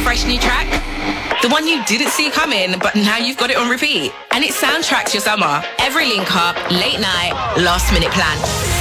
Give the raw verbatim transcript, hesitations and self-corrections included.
fresh new track? The one you didn't see coming, but now you've got it on repeat. And it soundtracks your summer. Every link up, late night, last minute plan.